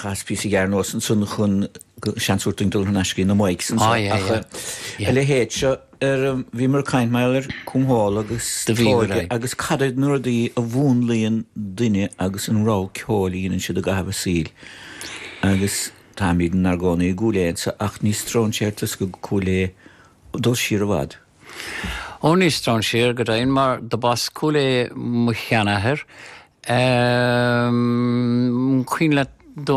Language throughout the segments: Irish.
chas písa garnos an sun chun seanúting dul na cí na maic san le héit seo bhí mar caiint meilir cumháil agus cadid nuirdaí a bhúnlaíon duine agus an rá ceálaíonn siad a gabh síl agus táíd an argánaí gúléin sa ach níos trónseirtas go cúlé dul siar a bhd. Ó níos trónséir go daon mar de bas cúlé mo cheannathir chuoin le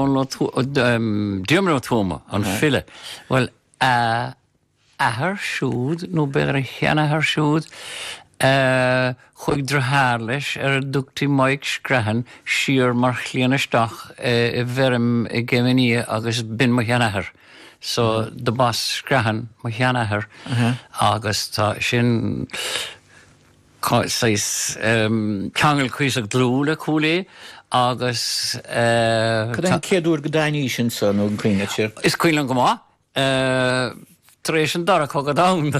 Diomró túma an fille. Well, ahar siúd, nó beir a cheannathir siúd, chuig drothar leis dúgtí maic screhan siar mar chlíanaisteach I bherim I giminí agus bin mo cheannathir. So, de bas screhan mo cheannathir agus tá sin ceangail cuiseach drúla cúlé agus Cad an céadúir go daine sin san ó an cuine tíir? Is cuilan go má. Tréis an dara có go dam.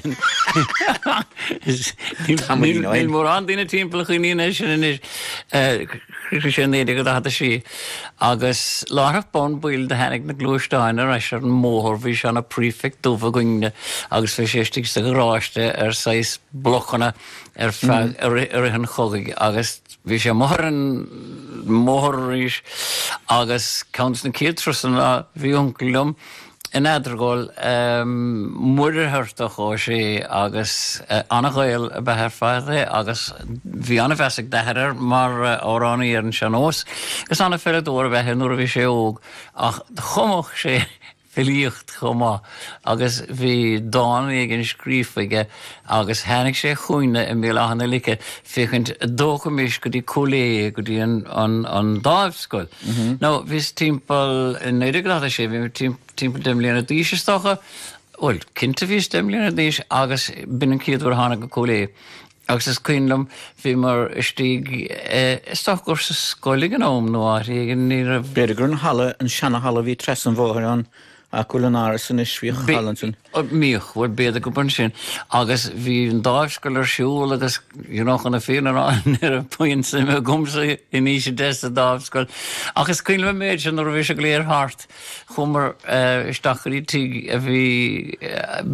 Níl mór an dtíine timppla chuoine sin is sin éidir go dtha sí. Agus láthach bon buil de henig na glúisteáin ar eis ar an móthir bhí se na prífect dúfa goine agus fé séistigh sa go ráiste ar 6 blochanna ar an chogaigh agus bhí sé móthir ríis agus count na céadtrasan a bhí onculum in Adragol muidirthirta ó sé agus annachghail a bethir fearre agus bhí anna bheasach dethir mar óránaí ar an seanós gus anna feadúir a bheithe nuair a bhí sé óg ach chumach sé filíocht chumá agus bhí dáin ag an scríomhaige agus tháinig sé chuoine I mé lehanana like féchant dóchamis go dtí cólé go dtí an dáibhscoil. Nó bhís timppel in éidirglacha sé bhí timppel demlíanana díoisteacha bhfuil cinnta bhís demlíanana díos agus bin an céadúir hána go cólé. Agus is cuinlam bhí mar istíg isteach gur sa scoilí an óm nó áirígan ní a Beidir gur an hala an seanna hala bhí tres an bmhóthar an a culináir san is bhí chalantin. Míoch bhfuil béad go ban sin agus bhí an dáibhscoil ar siúil agus dionach an féin an ar a puin sim a gumsa I níos de a dáibhscoil. Agus cuinlam méid sin ar bhí sé léir hart chumar isteachcharí tí a bhí